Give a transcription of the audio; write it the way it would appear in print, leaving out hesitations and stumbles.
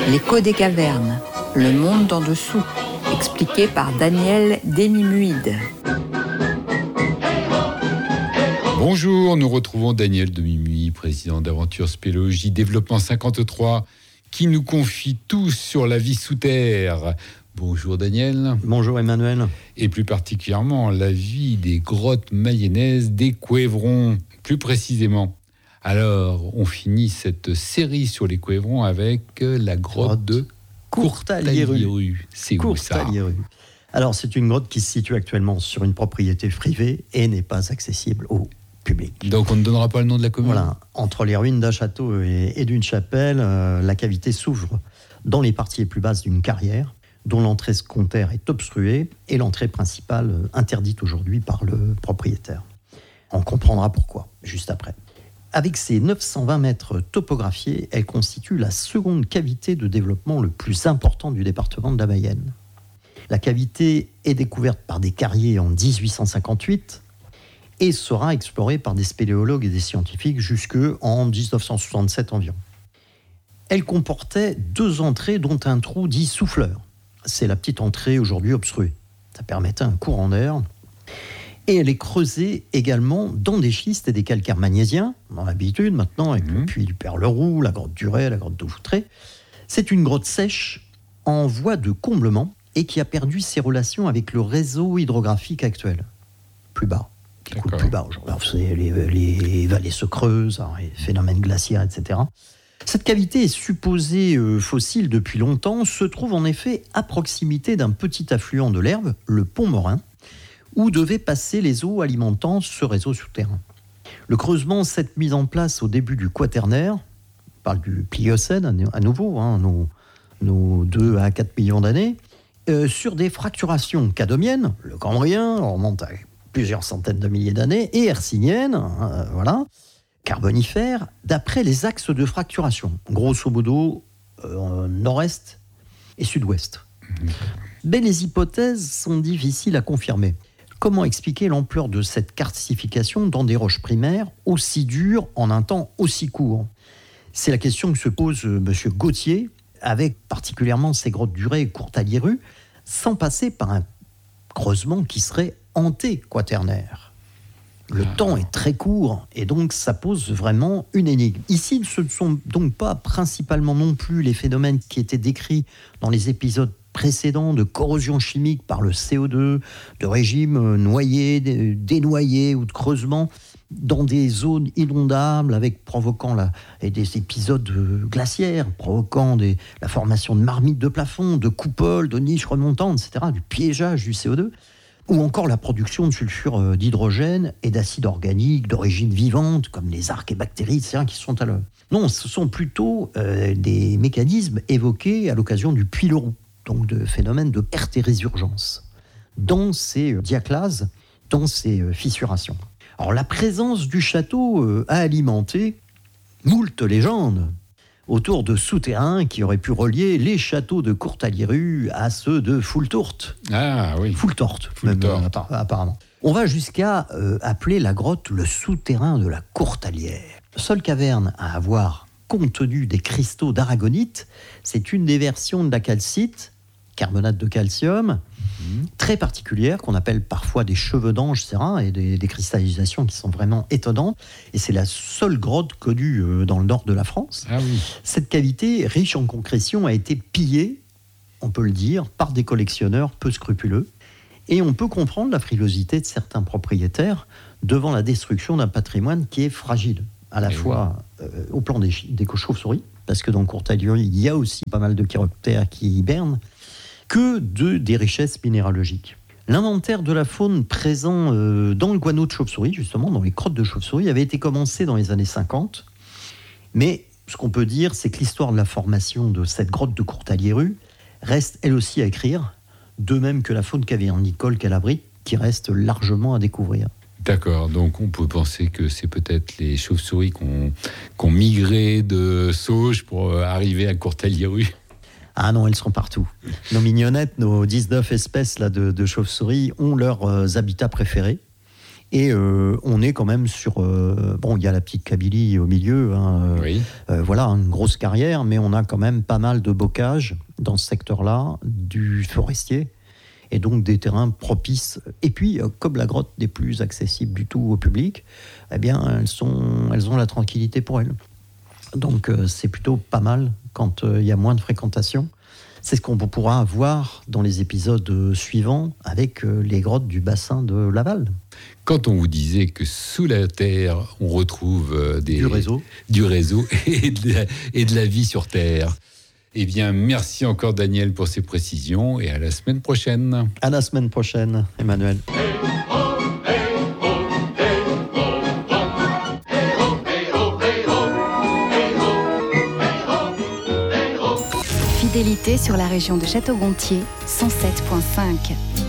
L'écho des cavernes, le monde en dessous, expliqué par Daniel Demimuide. Bonjour, nous retrouvons Daniel Demimuide, président d'Aventure Spéléologie Développement 53, qui nous confie tout sur la vie sous terre. Bonjour Daniel. Bonjour Emmanuel. Et plus particulièrement la vie des grottes mayennaises des Couévrons, plus précisément. Alors, on finit cette série sur les Couévrons avec la grotte de Courtaliru. C'est où ça ? Alors, c'est une grotte qui se situe actuellement sur une propriété privée et n'est pas accessible au public. Donc, on ne donnera pas le nom de la commune ? Voilà. Entre les ruines d'un château et d'une chapelle, la cavité s'ouvre dans les parties les plus basses d'une carrière, dont l'entrée secondaire est obstruée et l'entrée principale interdite aujourd'hui par le propriétaire. On comprendra pourquoi, juste après. Avec ses 920 mètres topographiés, elle constitue la seconde cavité de développement le plus important du département de la Mayenne. La cavité est découverte par des carriers en 1858 et sera explorée par des spéléologues et des scientifiques jusqu'en 1967 environ. Elle comportait 2 entrées, dont un trou dit souffleur. C'est la petite entrée aujourd'hui obstruée. Ça permettait un courant d'air. Et elle est creusée également dans des schistes et des calcaires magnésiens, on a l'habitude maintenant, avec le puits du Perleroux, la grotte du Ray, la grotte de Foutré. C'est une grotte sèche en voie de comblement et qui a perdu ses relations avec le réseau hydrographique actuel. Plus bas, qui coule plus bas aujourd'hui. Alors, les vallées se creusent, les phénomènes glaciaires, etc. Cette cavité est supposée fossile depuis longtemps, se trouve en effet à proximité d'un petit affluent de l'Herbe, le Pont Morin, où devaient passer les eaux alimentant ce réseau souterrain. Le creusement s'est mis en place au début du Quaternaire, on parle du Pliocène à nouveau, nos 2 à 4 millions d'années, sur des fracturations cadomiennes, le Cambrien, on remonte à plusieurs centaines de milliers d'années, et hercyniennes, carbonifères, d'après les axes de fracturation, grosso modo nord-est et sud-ouest. Mais les hypothèses sont difficiles à confirmer. Comment expliquer l'ampleur de cette calcification dans des roches primaires aussi dures en un temps aussi court ? C'est la question que se pose M. Gauthier, avec particulièrement ces grottes du Ray et Courtaliru, sans passer par un creusement qui serait anté-quaternaire. Le temps est très court et donc ça pose vraiment une énigme. Ici, ce ne sont donc pas principalement non plus les phénomènes qui étaient décrits dans les épisodes précédents de corrosion chimique par le CO2, de régime noyé, dénoyé ou de creusement dans des zones inondables provoquant des épisodes glaciaires, provoquant la formation de marmites de plafond, de coupoles, de niches remontantes, etc., du piégeage du CO2, ou encore la production de sulfure d'hydrogène et d'acides organiques d'origine vivante, comme les archées et bactéries, etc., qui sont à l'œuvre. Non, ce sont plutôt des mécanismes évoqués à l'occasion du puits Leroux, donc de phénomènes de perte et résurgence, dans ces diaclases, dans ces fissurations. Alors la présence du château a alimenté moult légendes autour de souterrains qui auraient pu relier les châteaux de Courtaliru à ceux de Foultourte. Ah oui. Foultourte, même apparemment. On va jusqu'à appeler la grotte le souterrain de la Courtalière. Seule caverne à avoir contenu des cristaux d'aragonite, c'est une des versions de la calcite, carbonate de calcium, très particulière, qu'on appelle parfois des cheveux d'ange, et des cristallisations qui sont vraiment étonnantes. Et c'est la seule grotte connue dans le nord de la France. Ah oui. Cette cavité, riche en concrétion, a été pillée, on peut le dire, par des collectionneurs peu scrupuleux. Et on peut comprendre la frilosité de certains propriétaires devant la destruction d'un patrimoine qui est fragile, à la fois au plan des chauves-souris, parce que dans Courtaliru, il y a aussi pas mal de chiroptères qui hibernent, que des richesses minéralogiques. L'inventaire de la faune présent dans le guano de chauve-souris, justement, dans les crottes de chauve-souris, avait été commencé dans les années 50. Mais ce qu'on peut dire, c'est que l'histoire de la formation de cette grotte de Courtaliru reste elle aussi à écrire, de même que la faune cavernicole qu'elle abrite, qui reste largement à découvrir. D'accord, donc on peut penser que c'est peut-être les chauves-souris qui ont migré de Sauges pour arriver à Courtaliru. Ah non, elles sont partout. Nos mignonnettes, nos 19 espèces là, de chauves-souris ont leurs habitats préférés. Et on est quand même sur... il y a la petite Kabylie au milieu, voilà, une grosse carrière, mais on a quand même pas mal de bocage dans ce secteur-là, du forestier, et donc des terrains propices. Et puis, comme la grotte n'est plus accessible du tout au public, eh bien, elles ont la tranquillité pour elles. Donc, c'est plutôt pas mal quand il y a moins de fréquentation. C'est ce qu'on pourra voir dans les épisodes suivants avec les grottes du bassin de Laval. Quand on vous disait que sous la terre, on retrouve du réseau et de la vie sur terre. Eh bien, merci encore Daniel pour ces précisions et à la semaine prochaine. À la semaine prochaine, Emmanuel. Fidélité sur la région de Château-Gontier, 107.5.